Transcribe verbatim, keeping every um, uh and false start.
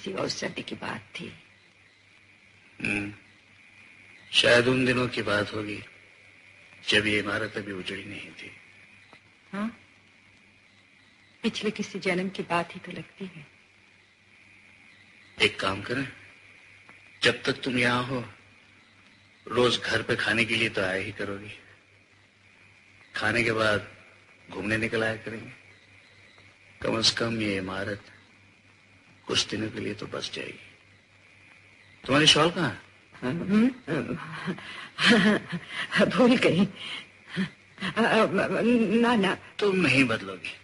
किसी और सदी की बात थी। हम्म, शायद उन दिनों की बात होगी जब ये इमारत अभी उजड़ी नहीं थी। हाँ, पिछले किसी जन्म की बात ही तो लगती है। एक काम करें, जब तक तुम यहाँ हो रोज घर पे खाने के लिए तो आया ही करोगी। खाने के बाद घूमने निकल आया करेंगे। कम से कम ये इमारत कुछ दिनों के लिए तो बच जाएगी। तुम्हारी शॉल कहाँ? भूल गई। ना ना तुम नहीं बदलोगी।